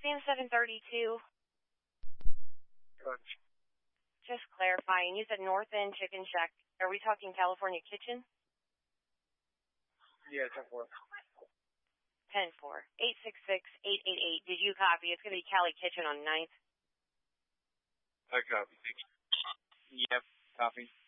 Sam 732. Good. Just clarifying, you said North End Chicken Shack. Are we talking California Kitchen? Yeah, 10-4. 10-4. 866-888. Did you copy? It's going to be Cali Kitchen on 9th. I copy. Yep, copy.